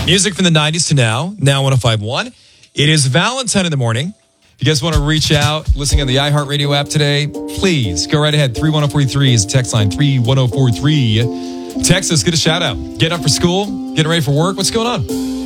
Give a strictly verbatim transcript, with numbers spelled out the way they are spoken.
Music from the nineties to now, now one oh five point one. It is Valentine in the morning. If you guys want to reach out, listening on the iHeartRadio app today, please go right ahead. three one oh four three is the text line, three one oh four three. Text us, get a shout out. Get up for school, getting ready for work. What's going on?